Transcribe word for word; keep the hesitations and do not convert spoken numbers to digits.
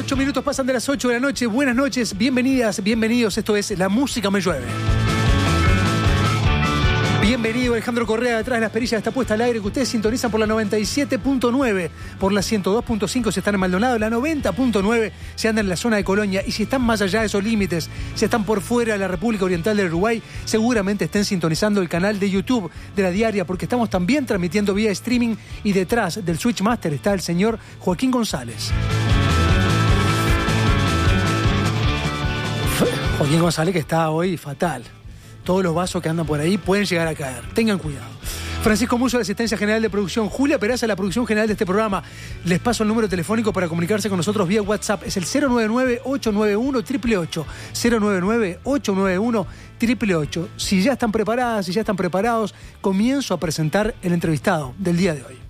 Ocho minutos pasan de las ocho de la noche. Buenas noches, bienvenidas, bienvenidos. Esto es La Música Me Llueve. Bienvenido Alejandro Correa, detrás de las perillas está puesta al aire, que ustedes sintonizan por la noventa y siete punto nueve, por la ciento dos punto cinco si están en Maldonado, la noventa punto nueve si andan en la zona de Colonia, y si están más allá de esos límites, si están por fuera de la República Oriental del Uruguay, seguramente estén sintonizando el canal de YouTube de La Diaria, porque estamos también transmitiendo vía streaming, y detrás del Switchmaster está el señor Joaquín González. Joaquín González, que está hoy fatal. Todos los vasos que andan por ahí pueden llegar a caer. Tengan cuidado. Francisco Muso, la asistencia general de producción. Julia Peraza, la producción general de este programa. Les paso el número telefónico para comunicarse con nosotros vía WhatsApp. Es el cero nueve nueve, ocho nueve uno, ocho ocho ocho. cero nueve nueve, ocho nueve uno, ocho ocho ocho. Si ya están preparadas, si ya están preparados, comienzo a presentar el entrevistado del día de hoy.